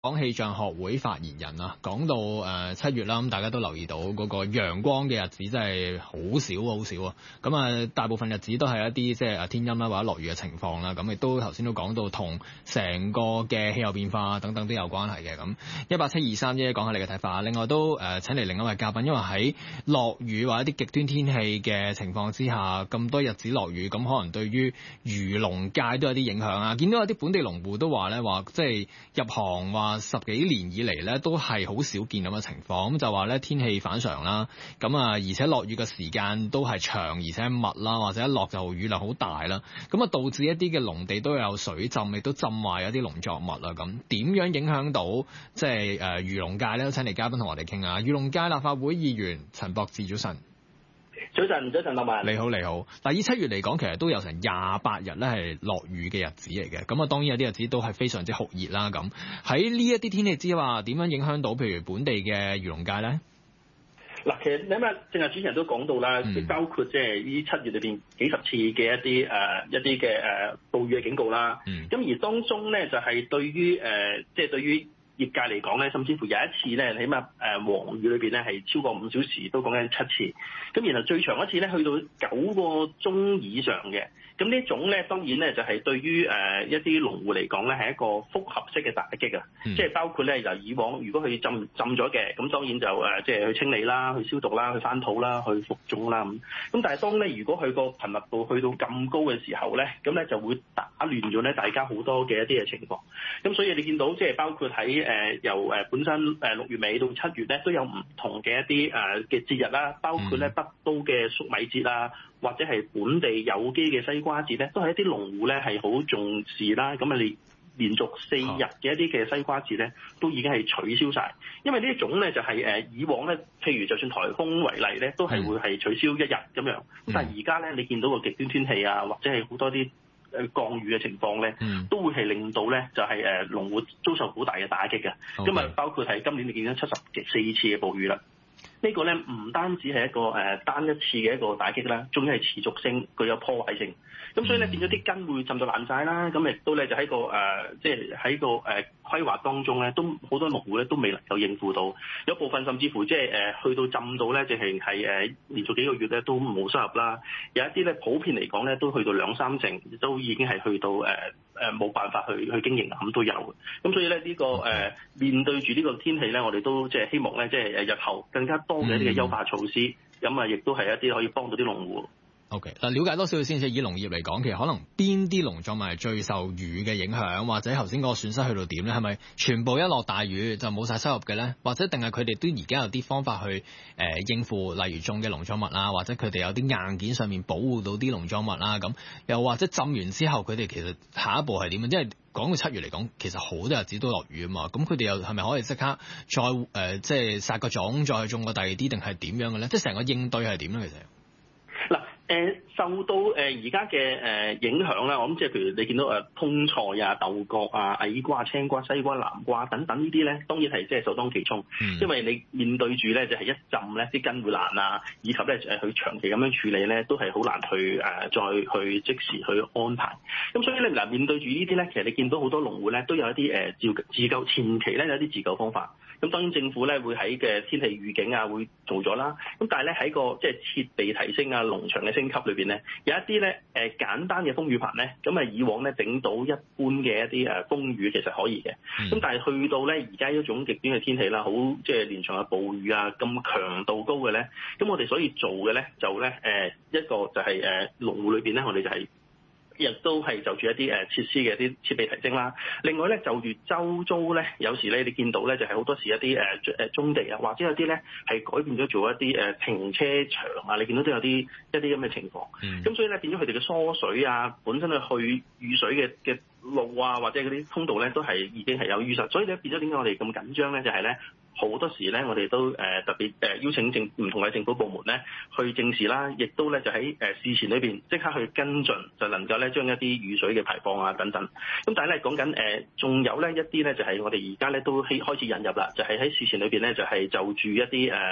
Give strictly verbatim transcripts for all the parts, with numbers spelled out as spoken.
講氣象學會發言人啊，講到誒七月啦，咁大家都留意到嗰個陽光嘅日子真係好少好少啊！咁啊，大部分日子都係一啲即係啊天陰啦或者落雨嘅情況啦。咁亦都頭先都講到同成個嘅氣候變化等等都有關係嘅。咁一八七二三一講下你嘅睇法。另外都誒請嚟另一位嘉賓，因為喺落雨或者一啲極端天氣嘅情況之下，咁多日子落雨，咁可能對於漁農界都有啲影響啊。見到有啲本地農戶都話咧，話即係入行話十幾年以嚟咧都係好少見咁嘅情況，咁就話咧天氣反常啦，咁啊而且落雨嘅時間都係長而且密啦，或者一落就雨量好大啦，咁啊導致一啲嘅農地都有水浸，亦都浸壞一啲農作物啦。咁點樣影響到即係誒漁農界咧？都請嚟嘉賓同我哋傾下。漁農界立法會議員陳博志，早晨。 早晨，早晨，老闆。 你好，你好。嗱，以七月嚟講，其實都有成廿八日咧係落雨嘅日子嚟嘅。咁啊，當然有啲日子都係非常之酷熱啦。咁喺呢一啲天氣之下，點樣影響到譬如本地嘅漁農界咧？ 嗱，其實你諗下，正係主持人都講到啦，嗯、包括即係呢七月裏邊幾十次嘅一啲誒、呃、一啲嘅誒暴雨嘅警告啦。咁、嗯、而當中咧就係、是、對於誒即係對於業界嚟講咧，甚至乎有一次咧，起碼誒黃雨裏邊咧係超過五小時，都講緊七次。咁然後最長一次咧，去到九個鐘以上嘅。咁呢種咧，當然咧就係、是、對於誒、呃、一啲農戶嚟講咧，係一個複合式嘅打擊啊。嗯、即係包括咧由以往如果佢浸浸咗嘅，咁當然就誒即係去清理啦、去消毒啦、去翻土啦、去復種啦咁。咁但係當咧如果佢個頻密度去到咁高嘅時候咧，咁咧就會打亂咗咧大家好多嘅一啲嘅情況。咁所以你見到即係包括喺誒、呃、由誒本身誒六月尾到七月咧，都有唔同嘅一啲誒嘅節日啦，包括咧北都嘅粟米節啊，或者係本地有機嘅西瓜節咧，都係一啲農戶咧係好重視啦。咁啊，你連續四日嘅一啲嘅西瓜節咧，都已經係取消晒。因為呢一種咧就係誒以往咧，譬如就算颱風為例咧，都係會係取消一日咁樣。咁但係而家咧，你見到個極端天氣啊，或者係好多啲誒降雨嘅情況咧，都會係令到咧就係誒農戶遭受好大嘅打擊嘅。咁啊，包括係今年你見到七十四次嘅暴雨啦。呢個咧唔單止係一個誒單一次嘅一個打擊啦，仲要係持續性，具有破壞性。咁所以咧變咗啲根會浸到爛晒啦。咁亦都咧就喺個誒，即係喺個誒規劃當中咧，都好多農戶咧都未能夠應付到。有部分甚至乎即係誒去到浸到咧，直情係誒連續幾個月咧都冇收入啦。有一啲咧普遍嚟講咧都去到兩三成，都已經係去到誒誒冇辦法去去經營咁都有嘅。咁所以咧呢、呢個誒、呃、面對住呢個天氣咧，我哋都即係希望咧即係誒日後更加多嘅一啲嘅優化措施，咁啊亦都係一啲可以幫到啲農戶。 O.K. 嗱，了解多少少先。即係以農業嚟講，其實可能邊啲農作物係最受雨嘅影響，或者頭先嗰個損失去到點咧？係咪全部一落大雨就冇晒收入嘅咧？或者定係佢哋都而家有啲方法去誒、呃、應付，例如種嘅農作物啊，或者佢哋有啲硬件上面保護到啲農作物啊咁？又或者浸完之後，佢哋其實下一步係點啊？因為講到七月嚟講，其實好多日子都落雨啊嘛。咁佢哋又係咪可以即刻再誒、呃、即係撒個種，再種個第二啲，定係點樣嘅咧？即係成個應對係點咧？其實嗱。誒受到誒而家嘅誒影響啦，我諗即係譬如你見到誒通菜啊、豆角啊、矮瓜、青瓜、西瓜、南瓜等等呢啲咧，當然係即係首當其衝，嗯、因為你面對住咧就係一浸咧啲根會爛啊，以及咧誒佢長期咁樣處理咧都係好難去誒、呃、再去即時去安排。咁所以咧嗱，面對住呢啲咧，其實你見到好多農戶咧都有一啲誒自自救前期咧有一啲自救方法。咁當然政府咧會喺嘅天氣預警啊會做咗啦。咁但係咧喺個即係設備提升啊、農場嘅升級裏邊咧，有一啲咧誒簡單嘅風雨棚咧，咁啊以往咧頂到一般嘅一啲誒風雨其實可以嘅。咁、嗯、但係去到咧而家一種極端嘅天氣啦，好即係連場嘅暴雨啊，咁強度高嘅咧，咁我哋所以做嘅咧就咧誒一個就係誒農戶裏邊咧，我哋就係、是。亦都係就住一啲誒設施嘅一啲設備提升啦。另外咧，就住周遭咧，有時咧你見到咧就係好多時一啲誒誒棕地啊，或者有啲咧係改變咗做一啲誒停車場啊，你見到都有啲一啲咁嘅情況。咁、嗯、所以咧變咗佢哋嘅疏水啊，本身去去雨水嘅嘅路啊，或者嗰啲通道咧都係已經係有淤塞。所以咧變咗點解我哋咁緊張咧？就係咧。好多時咧，我哋都誒、呃、特別誒、呃、邀請政唔同嘅政府部門咧去正視啦，亦都咧就喺誒、呃、事前裏邊即刻去跟進，就能夠咧將一啲雨水嘅排放啊等等。咁但係咧講緊誒，仲、呃、有咧一啲咧就係、是、我哋而家咧都希開始引入啦，就係、是、喺事前裏邊咧就係、是、就住一啲誒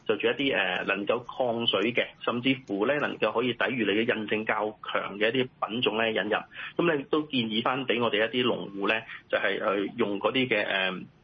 就住一啲誒能夠抗水嘅，甚至乎咧能夠可以抵禦你嘅韌性較強嘅一啲品種咧引入。咁你都建議翻俾我哋一啲農戶咧，就係、是、去用嗰啲嘅誒